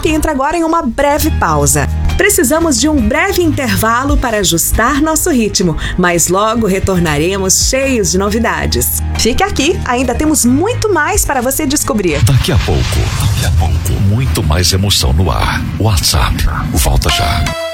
WhatsApp entra agora em uma breve pausa. Precisamos de um breve intervalo para ajustar nosso ritmo, mas logo retornaremos cheios de novidades. Fique aqui, ainda temos muito mais para você descobrir. Daqui a pouco, muito mais emoção no ar. WhatsApp, volta já.